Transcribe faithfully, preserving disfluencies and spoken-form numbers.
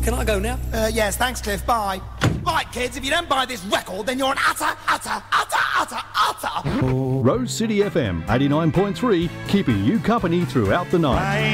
Can I go now? Uh, yes, thanks, Cliff. Bye. Right, kids, if you don't buy this record, then you're an utter, utter, utter, utter, utter... Rose City F M eighty-nine point three, keeping you company throughout the night.